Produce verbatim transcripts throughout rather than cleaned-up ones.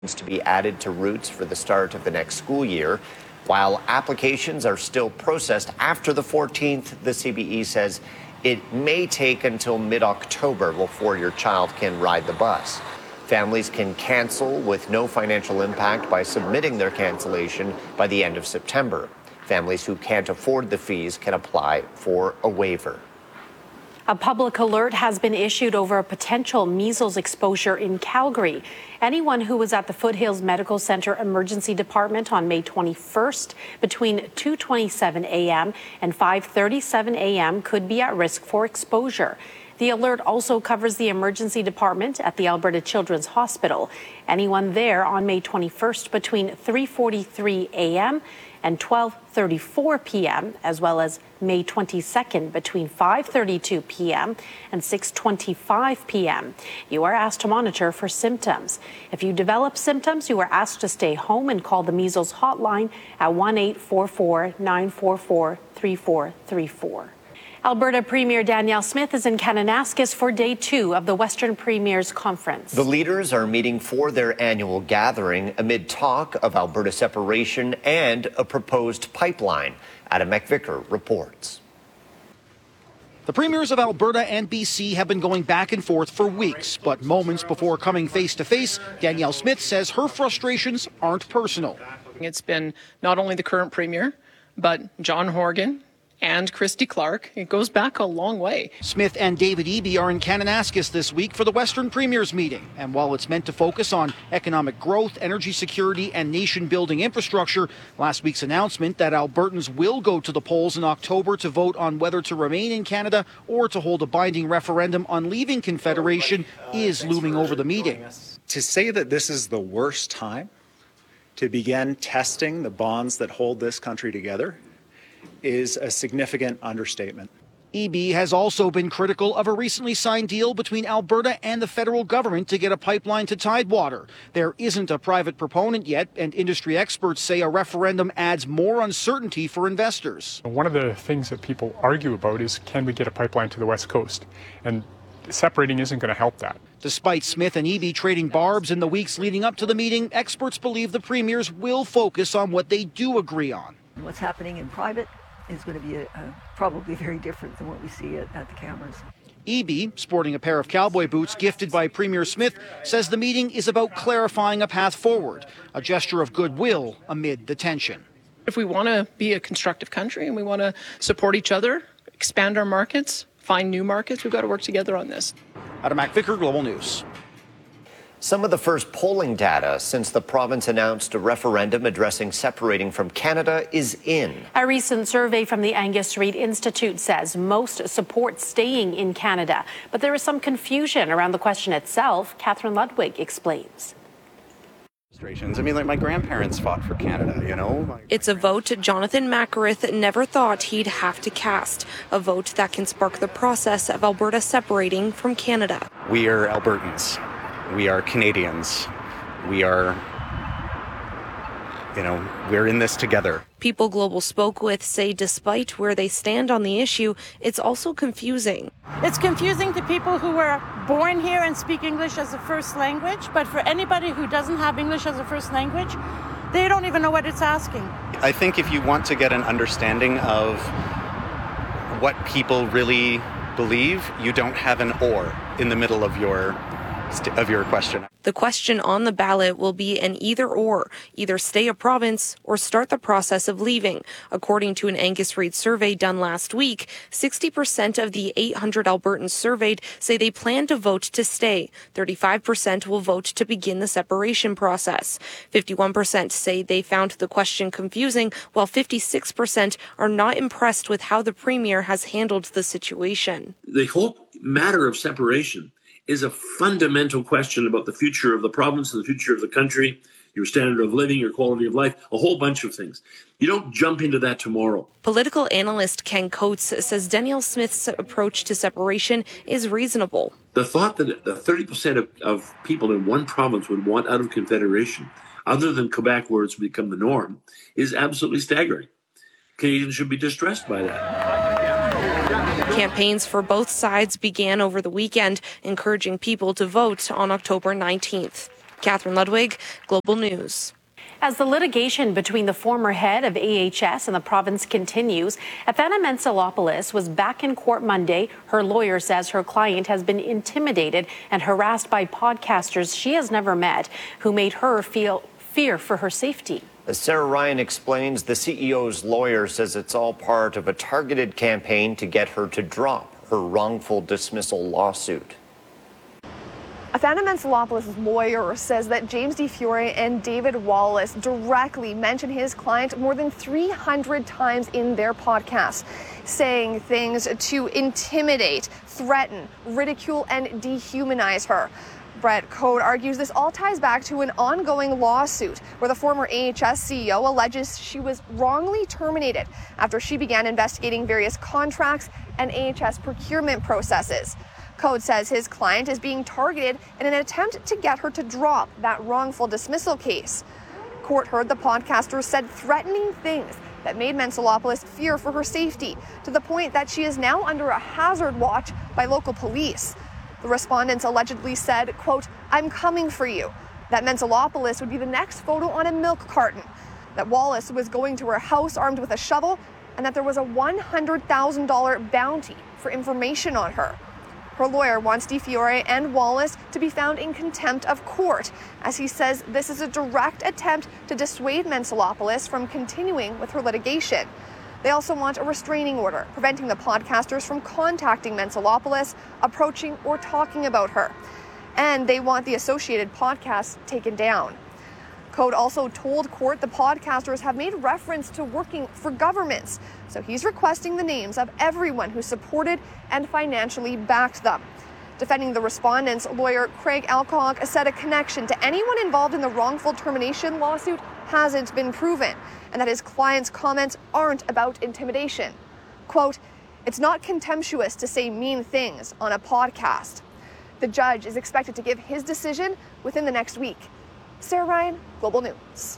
to be added to routes for the start of the next school year. While applications are still processed after the fourteenth, the C B E says it may take until mid-October before your child can ride the bus. Families can cancel with no financial impact by submitting their cancellation by the end of September. Families who can't afford the fees can apply for a waiver. A public alert has been issued over a potential measles exposure in Calgary. Anyone who was at the Foothills Medical Center Emergency Department on May twenty-first between two twenty-seven a.m. and five thirty-seven a.m. could be at risk for exposure. The alert also covers the emergency department at the Alberta Children's Hospital. Anyone there on May twenty-first between three forty-three a.m. and twelve thirty-four p.m., as well as May twenty-second between five thirty-two p.m. and six twenty-five p.m. You are asked to monitor for symptoms. If you develop symptoms, you are asked to stay home and call the measles hotline at one eight four four, nine four four, three four three four. Alberta Premier Danielle Smith is in Kananaskis for day two of the Western Premiers Conference. The leaders are meeting for their annual gathering amid talk of Alberta separation and a proposed pipeline. Adam McVicker reports. The premiers of Alberta and B C have been going back and forth for weeks, but moments before coming face to face, Danielle Smith says her frustrations aren't personal. It's been not only the current premier, but John Horgan and Christy Clark. It goes back a long way. Smith and David Eby are in Kananaskis this week for the Western Premiers meeting. And while it's meant to focus on economic growth, energy security, and nation-building infrastructure, last week's announcement that Albertans will go to the polls in October to vote on whether to remain in Canada or to hold a binding referendum on leaving Confederation is looming over the meeting. To say that this is the worst time to begin testing the bonds that hold this country together is a significant understatement. Eby has also been critical of a recently signed deal between Alberta and the federal government to get a pipeline to Tidewater. There isn't a private proponent yet, and industry experts say a referendum adds more uncertainty for investors. One of the things that people argue about is, can we get a pipeline to the West Coast? And separating isn't going to help that. Despite Smith and Eby trading barbs in the weeks leading up to the meeting, experts believe the premiers will focus on what they do agree on. What's happening in private is going to be a, a, probably very different than what we see at, at the cameras. Eby, sporting a pair of cowboy boots gifted by Premier Smith, says the meeting is about clarifying a path forward, a gesture of goodwill amid the tension. If we want to be a constructive country and we want to support each other, expand our markets, find new markets, we've got to work together on this. Adam McVicker, Global News. Some of the first polling data since the province announced a referendum addressing separating from Canada is in. A recent survey from the Angus Reid Institute says most support staying in Canada, but there is some confusion around the question itself. Catherine Ludwig explains. I mean, like, my grandparents fought for Canada, you know? It's a vote Jonathan Makarith never thought he'd have to cast, a vote that can spark the process of Alberta separating from Canada. We are Albertans. We are Canadians. We are, you know, we're in this together. People Global spoke with say despite where they stand on the issue, it's also confusing. It's confusing to people who were born here and speak English as a first language, but for anybody who doesn't have English as a first language, they don't even know what it's asking. I think if you want to get an understanding of what people really believe, you don't have an or in the middle of your of your question. The question on the ballot will be an either or, either stay a province or start the process of leaving. According to an Angus Reid survey done last week, sixty percent of the eight hundred Albertans surveyed say they plan to vote to stay. thirty-five percent will vote to begin the separation process. fifty-one percent say they found the question confusing, while fifty-six percent are not impressed with how the Premier has handled the situation. The whole matter of separation is a fundamental question about the future of the province and the future of the country, your standard of living, your quality of life, a whole bunch of things. You don't jump into that tomorrow. Political analyst Ken Coates says Danielle Smith's approach to separation is reasonable. The thought that thirty percent of, of people in one province would want out of Confederation, other than Quebec where it's become the norm, is absolutely staggering. Canadians should be distressed by that. Campaigns for both sides began over the weekend, encouraging people to vote on October nineteenth. Catherine Ludwig, Global News. As the litigation between the former head of A H S and the province continues, Athena Mentzelopoulos was back in court Monday. Her lawyer says her client has been intimidated and harassed by podcasters she has never met who made her feel fear for her safety. As Sarah Ryan explains, the C E O's lawyer says it's all part of a targeted campaign to get her to drop her wrongful dismissal lawsuit. Athena Mentzelopoulos' lawyer says that James Di Fiore and David Wallace directly mentioned his client more than three hundred times in their podcast, saying things to intimidate, threaten, ridicule, and dehumanize her. Brett Code argues this all ties back to an ongoing lawsuit where the former A H S C E O alleges she was wrongly terminated after she began investigating various contracts and A H S procurement processes. Code says his client is being targeted in an attempt to get her to drop that wrongful dismissal case. Court heard the podcaster said threatening things that made Mentzelopoulos fear for her safety, to the point that she is now under a hazard watch by local police. The respondents allegedly said, quote, "I'm coming for you," that Mentzelopoulos would be the next photo on a milk carton, that Wallace was going to her house armed with a shovel, and that there was a one hundred thousand dollars bounty for information on her. Her lawyer wants Di Fiore and Wallace to be found in contempt of court, as he says this is a direct attempt to dissuade Mentzelopoulos from continuing with her litigation. They also want a restraining order, preventing the podcasters from contacting Mentzelopoulos, approaching, or talking about her. And they want the associated podcasts taken down. Code also told court the podcasters have made reference to working for governments, so he's requesting the names of everyone who supported and financially backed them. Defending the respondents, lawyer Craig Alcock said a connection to anyone involved in the wrongful termination lawsuit hasn't been proven, and that his client's comments aren't about intimidation. Quote, "It's not contemptuous to say mean things on a podcast." The judge is expected to give his decision within the next week. Sarah Ryan, Global News.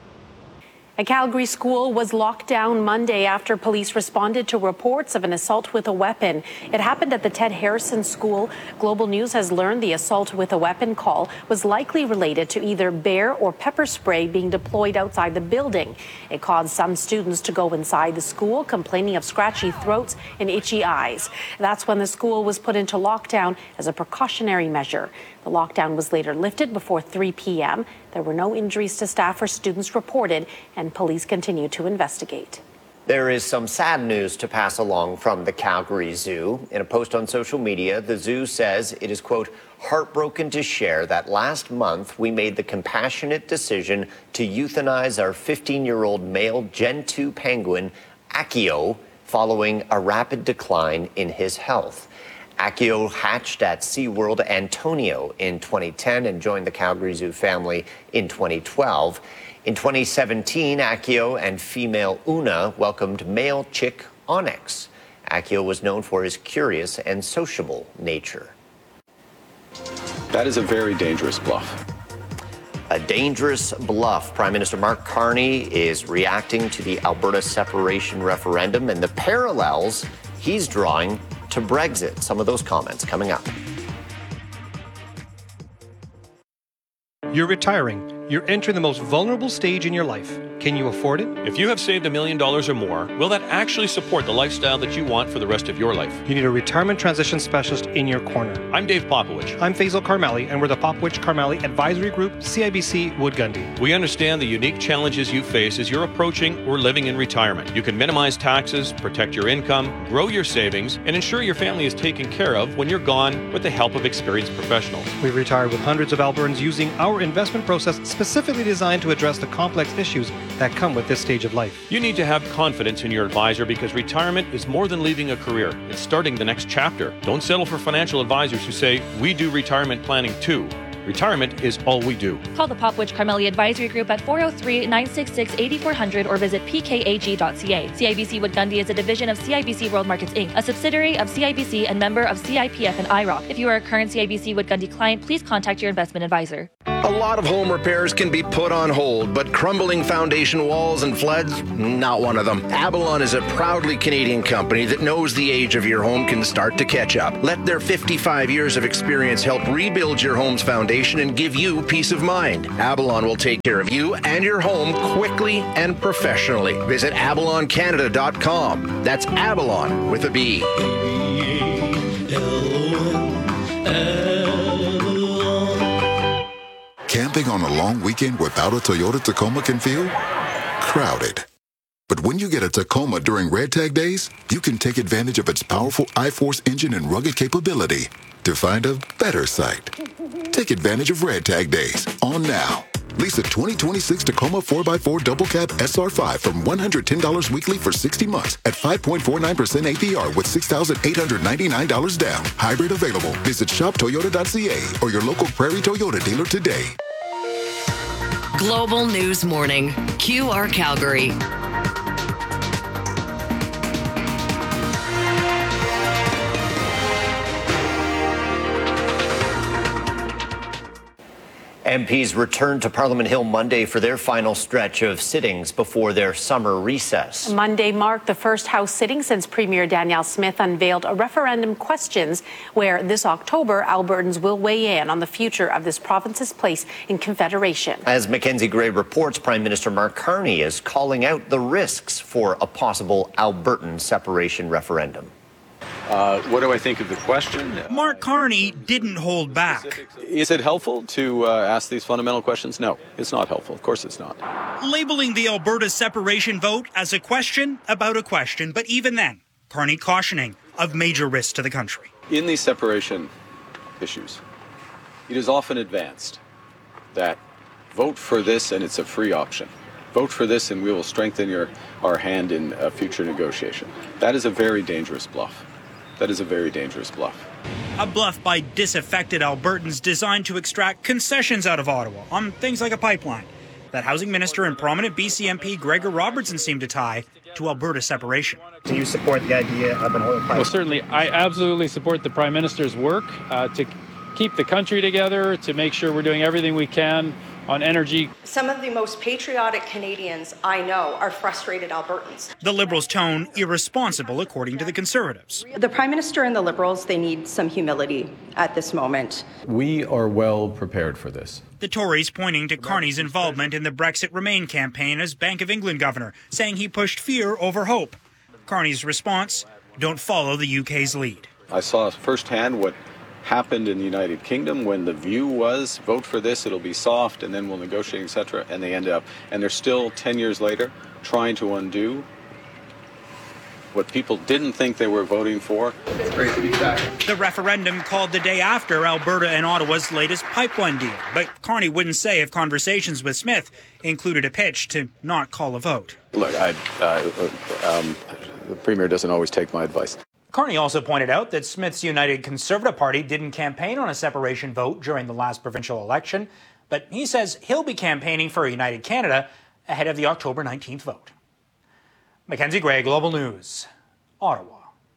A Calgary school was locked down Monday after police responded to reports of an assault with a weapon. It happened at the Ted Harrison School. Global News has learned the assault with a weapon call was likely related to either bear or pepper spray being deployed outside the building. It caused some students to go inside the school, complaining of scratchy throats and itchy eyes. That's when the school was put into lockdown as a precautionary measure. The lockdown was later lifted before three p.m. There were no injuries to staff or students reported, and police continue to investigate. There is some sad news to pass along from the Calgary Zoo. In a post on social media, the zoo says it is, quote, heartbroken to share that last month we made the compassionate decision to euthanize our fifteen-year-old male Gen two penguin, Akio, following a rapid decline in his health. Akio hatched at SeaWorld Antonio in twenty ten and joined the Calgary Zoo family in twenty twelve. In twenty seventeen, Akio and female Una welcomed male chick Onyx. Akio was known for his curious and sociable nature. That is a very dangerous bluff. A dangerous bluff. Prime Minister Mark Carney is reacting to the Alberta separation referendum and the parallels he's drawing to Brexit. Some of those comments coming up. You're retiring. You're entering the most vulnerable stage in your life. Can you afford it? If you have saved a million dollars or more, will that actually support the lifestyle that you want for the rest of your life? You need a retirement transition specialist in your corner. I'm Dave Popowich. I'm Faisal Karmali, and we're the Popowich Karmali Advisory Group, C I B C Wood Gundy. We understand the unique challenges you face as you're approaching or living in retirement. You can minimize taxes, protect your income, grow your savings, and ensure your family is taken care of when you're gone with the help of experienced professionals. We've retired with hundreds of Albertans using our investment process specifically designed to address the complex issues that come with this stage of life. You need to have confidence in your advisor because retirement is more than leaving a career. It's starting the next chapter. Don't settle for financial advisors who say, we do retirement planning too. Retirement is all we do. Call the Popowich Karmali Advisory Group at four oh three, nine six six, eight four zero zero or visit p k a g dot c a. C I B C Wood Gundy is a division of C I B C World Markets Incorporated, a subsidiary of C I B C and member of C I P F and I R O C. If you are a current C I B C Wood Gundy client, please contact your investment advisor. A lot of home repairs can be put on hold, but crumbling foundation walls and floods, not one of them. Avalon is a proudly Canadian company that knows the age of your home can start to catch up. Let their fifty-five years of experience help rebuild your home's foundation Foundation and give you peace of mind. Avalon will take care of you and your home quickly and professionally. Visit avalon canada dot com. That's Avalon with a B. Camping on a long weekend without a Toyota Tacoma can feel crowded. But when you get a Tacoma during Red Tag Days, you can take advantage of its powerful I-Force engine and rugged capability to find a better site. Take advantage of Red Tag Days on now. Lease a twenty twenty-six Tacoma four by four Double Cab S R five from one hundred ten dollars weekly for sixty months at five point four nine percent A P R with six thousand eight hundred ninety-nine dollars down. Hybrid available. Visit shop toyota dot c a or your local Prairie Toyota dealer today. Global News Morning, Q R Calgary. M Ps returned to Parliament Hill Monday for their final stretch of sittings before their summer recess. Monday marked the first House sitting since Premier Danielle Smith unveiled a referendum questions where this October Albertans will weigh in on the future of this province's place in Confederation. As Mackenzie Gray reports, Prime Minister Mark Carney is calling out the risks for a possible Albertan separation referendum. Uh, what do I think of the question? Mark Carney didn't hold back. Is it helpful to uh, ask these fundamental questions? No, it's not helpful. Of course it's not. Labeling the Alberta separation vote as a question about a question, but even then, Carney cautioning of major risks to the country. In these separation issues, it is often advanced that vote for this and it's a free option. Vote for this and we will strengthen your, our hand in a future negotiation. That is a very dangerous bluff. That is a very dangerous bluff. A bluff by disaffected Albertans designed to extract concessions out of Ottawa on things like a pipeline that Housing Minister and prominent B C M P Gregor Robertson seemed to tie to Alberta separation. Do you support the idea of an oil pipeline? Well, certainly, I absolutely support the Prime Minister's work uh, to keep the country together, to make sure we're doing everything we can on energy. Some of the most patriotic Canadians I know are frustrated Albertans. The Liberals' tone irresponsible, according to the Conservatives. The Prime Minister and the Liberals, they need some humility at this moment. We are well prepared for this. The Tories pointing to Carney's involvement in the Brexit Remain campaign as Bank of England governor, saying he pushed fear over hope. Carney's response, don't follow the U K's lead. I saw firsthand what happened in the United Kingdom when the view was vote for this, it'll be soft, and then we'll negotiate, et cetera, and they end up, and they're still ten years later trying to undo what people didn't think they were voting for. It's great to be back. The referendum called the day after Alberta and Ottawa's latest pipeline deal, but Carney wouldn't say if conversations with Smith included a pitch to not call a vote. Look, I, uh, um, the Premier doesn't always take my advice. Carney also pointed out that Smith's United Conservative Party didn't campaign on a separation vote during the last provincial election, but he says he'll be campaigning for a United Canada ahead of the October nineteenth vote. Mackenzie Gray, Global News, Ottawa.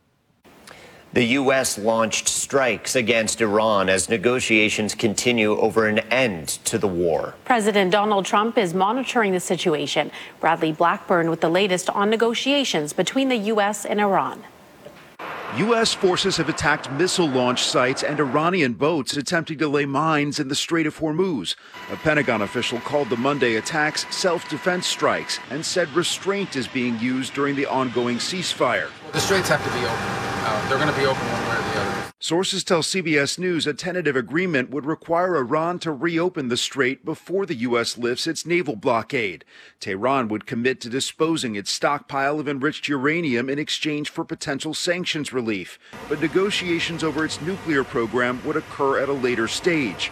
The U S launched strikes against Iran as negotiations continue over an end to the war. President Donald Trump is monitoring the situation. Bradley Blackburn with the latest on negotiations between the U S and Iran. U S forces have attacked missile launch sites and Iranian boats attempting to lay mines in the Strait of Hormuz. A Pentagon official called the Monday attacks self-defense strikes and said restraint is being used during the ongoing ceasefire. The straits have to be open. Uh, they're going to be open one way or the other. Sources tell C B S News a tentative agreement would require Iran to reopen the strait before the U S lifts its naval blockade. Tehran would commit to disposing its stockpile of enriched uranium in exchange for potential sanctions relief. But negotiations over its nuclear program would occur at a later stage.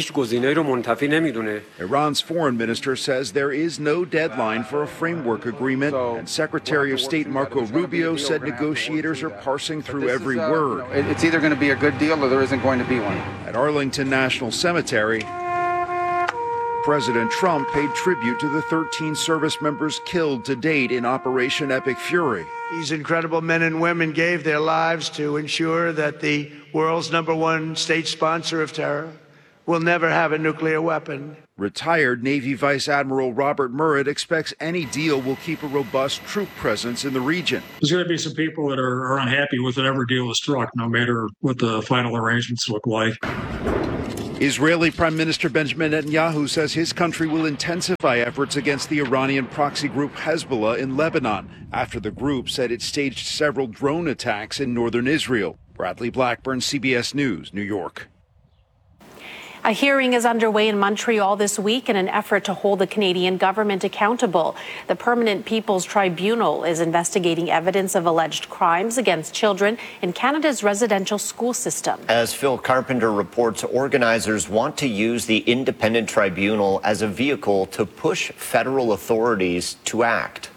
Iran's foreign minister says there is no deadline for a framework agreement, and Secretary of State Marco Rubio said negotiators are parsing through every word. It's either going to be a good deal or there isn't going to be one. At Arlington National Cemetery, President Trump paid tribute to the thirteen service members killed to date in Operation Epic Fury. These incredible men and women gave their lives to ensure that the world's number one state sponsor of terror will never have a nuclear weapon. Retired Navy Vice Admiral Robert Murrett expects any deal will keep a robust troop presence in the region. There's going to be some people that are, are unhappy with whatever deal is struck, no matter what the final arrangements look like. Israeli Prime Minister Benjamin Netanyahu says his country will intensify efforts against the Iranian proxy group Hezbollah in Lebanon after the group said it staged several drone attacks in northern Israel. Bradley Blackburn, C B S News, New York. A hearing is underway in Montreal this week in an effort to hold the Canadian government accountable. The Permanent People's Tribunal is investigating evidence of alleged crimes against children in Canada's residential school system. As Phil Carpenter reports, organizers want to use the independent tribunal as a vehicle to push federal authorities to act.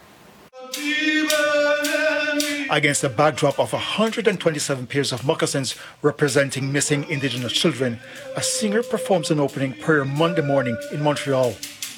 Against a backdrop of one hundred twenty-seven pairs of moccasins representing missing Indigenous children, a singer performs an opening prayer Monday morning in Montreal.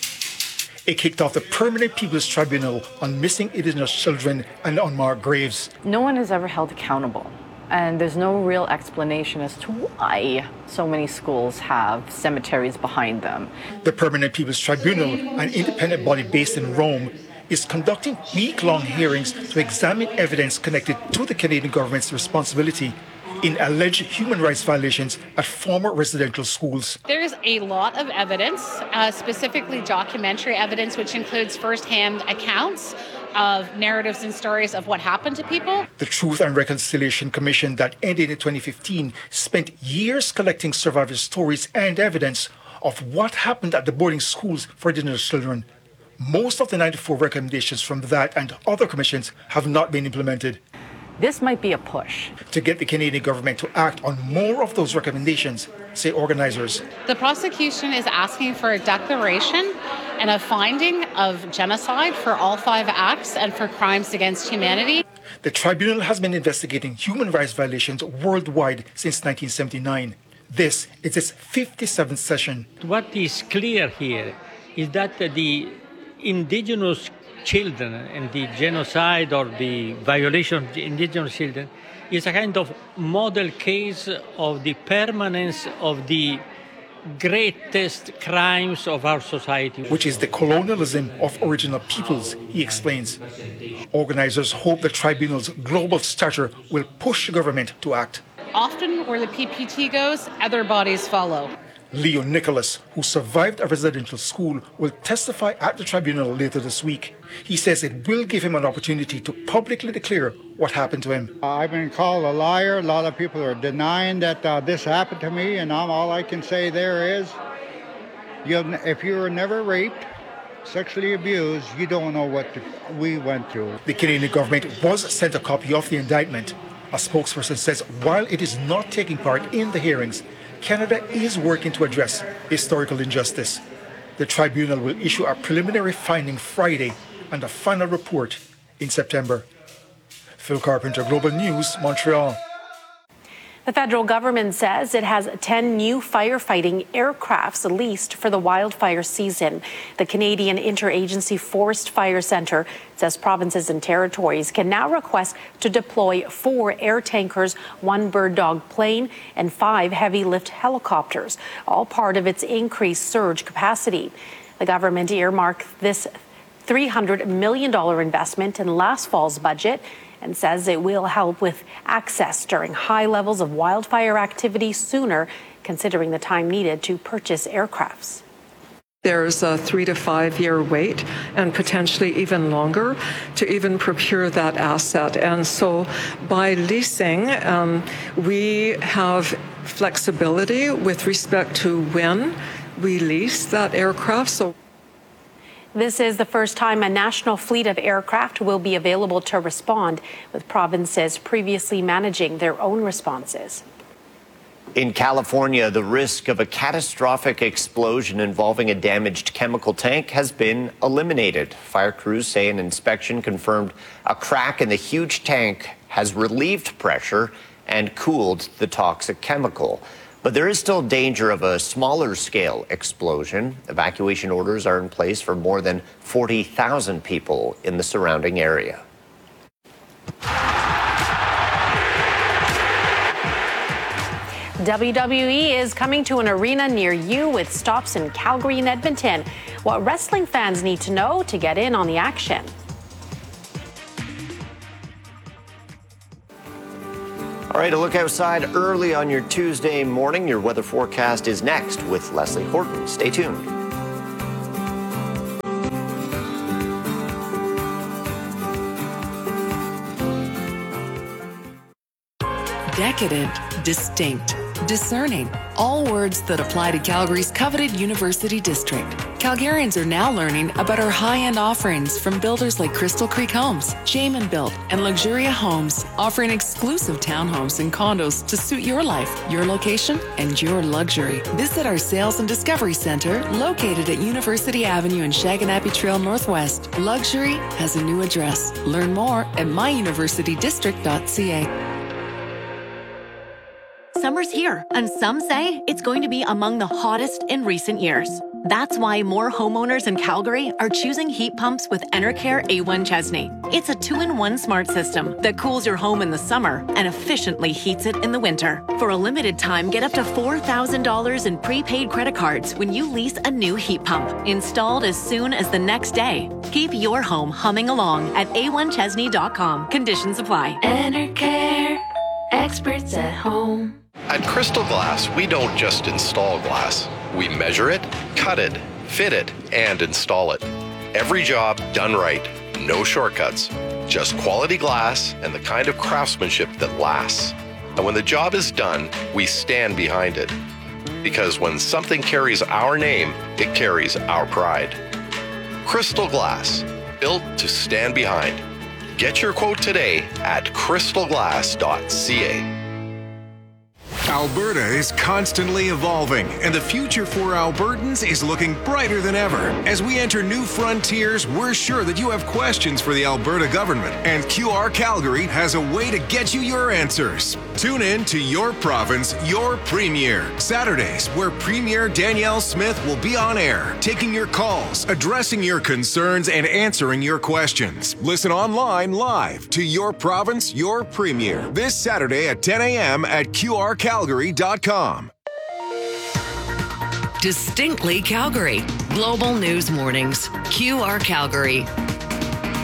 It kicked off the Permanent People's Tribunal on missing Indigenous children and unmarked graves. No one is ever held accountable, and there's no real explanation as to why so many schools have cemeteries behind them. The Permanent People's Tribunal, an independent body based in Rome, is conducting week-long hearings to examine evidence connected to the Canadian government's responsibility in alleged human rights violations at former residential schools. There's a lot of evidence, uh, specifically documentary evidence, which includes first-hand accounts of narratives and stories of what happened to people. The Truth and Reconciliation Commission that ended in twenty fifteen spent years collecting survivors' stories and evidence of what happened at the boarding schools for Indigenous children. Most of the ninety-four recommendations from that and other commissions have not been implemented. This might be a push to get the Canadian government to act on more of those recommendations, say organizers. The prosecution is asking for a declaration and a finding of genocide for all five acts and for crimes against humanity. The tribunal has been investigating human rights violations worldwide since nineteen seventy-nine. This is its fifty-seventh session. What is clear here is that the Indigenous children and the genocide or the violation of the Indigenous children is a kind of model case of the permanence of the greatest crimes of our society. Which is the colonialism of original peoples, he explains. Organizers hope the tribunal's global stature will push the government to act. Often where the P P T goes, other bodies follow. Leo Nicholas, who survived a residential school, will testify at the tribunal later this week. He says it will give him an opportunity to publicly declare what happened to him. I've been called a liar. A lot of people are denying that uh, this happened to me, and I'm, all I can say there is, you'll, if you were never raped, sexually abused, you don't know what the, we went through. The Canadian government was sent a copy of the indictment. A spokesperson says while it is not taking part in the hearings, Canada is working to address historical injustice. The tribunal will issue a preliminary finding Friday and a final report in September. Phil Carpenter, Global News, Montreal. The federal government says it has ten new firefighting aircrafts leased for the wildfire season. The Canadian Interagency Forest Fire Centre says provinces and territories can now request to deploy four air tankers, one Bird Dog plane, and five heavy lift helicopters, all part of its increased surge capacity. The government earmarked this three hundred million dollars investment in last fall's budget and says it will help with access during high levels of wildfire activity sooner, considering the time needed to purchase aircrafts. There's a three to five year wait and potentially even longer to even procure that asset. And so by leasing, um, we have flexibility with respect to when we lease that aircraft. So this is the first time a national fleet of aircraft will be available to respond, with provinces previously managing their own responses. In California, the risk of a catastrophic explosion involving a damaged chemical tank has been eliminated. Fire crews say an inspection confirmed a crack in the huge tank has relieved pressure and cooled the toxic chemical. But there is still danger of a smaller scale explosion. Evacuation orders are in place for more than forty thousand people in the surrounding area. W W E is coming to an arena near you with stops in Calgary and Edmonton. What wrestling fans need to know to get in on the action. All right, a look outside early on your Tuesday morning. Your weather forecast is next with Leslie Horton. Stay tuned. Decadent, distinct, discerning. All words that apply to Calgary's coveted University District. Calgarians are now learning about our high-end offerings from builders like Crystal Creek Homes, Jamin Built, and Luxuria Homes, offering exclusive townhomes and condos to suit your life, your location, and your luxury. Visit our Sales and Discovery Center, located at University Avenue and Shaganappi Trail Northwest. Luxury has a new address. Learn more at my university district dot c a. Summer's here, and some say it's going to be among the hottest in recent years. That's why more homeowners in Calgary are choosing heat pumps with Enercare A one Chesney. It's a two-in-one smart system that cools your home in the summer and efficiently heats it in the winter. For a limited time, get up to four thousand dollars in prepaid credit cards when you lease a new heat pump, installed as soon as the next day. Keep your home humming along at a one chesney dot com. Conditions apply. Enercare, experts at home. At Crystal Glass, we don't just install glass. We measure it, cut it, fit it, and install it. Every job done right. No shortcuts. Just quality glass and the kind of craftsmanship that lasts. And when the job is done, we stand behind it. Because when something carries our name, it carries our pride. Crystal Glass, built to stand behind. Get your quote today at crystal glass dot c a. Alberta is constantly evolving, and the future for Albertans is looking brighter than ever. As we enter new frontiers, we're sure that you have questions for the Alberta government, and Q R Calgary has a way to get you your answers. Tune in to Your Province, Your Premier, Saturdays, where Premier Danielle Smith will be on air, taking your calls, addressing your concerns, and answering your questions. Listen online live to Your Province, Your Premier, this Saturday at ten a.m. at Q R Calgary dot com. Distinctly Calgary. Global News Mornings. Q R Calgary.